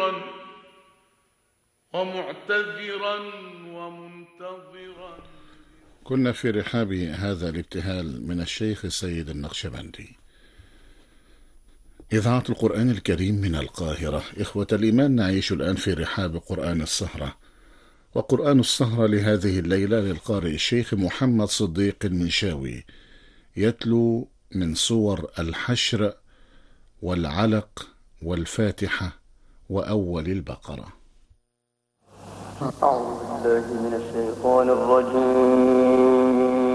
منتظرا ومعتذرا ومنتظرا. كنا في رحاب هذا الابتهال من الشيخ سيد النقشبندي. إذاعة القرآن الكريم من القاهرة. إخوة الإيمان، نعيش الآن في رحاب قرآن السهرة، وقرآن السهرة لهذه الليلة للقارئ الشيخ محمد صديق المنشاوي، يتلو من سور الحشر والعلق والفاتحة وأول البقرة. أعوذ بالله من الشيطان الرجيم.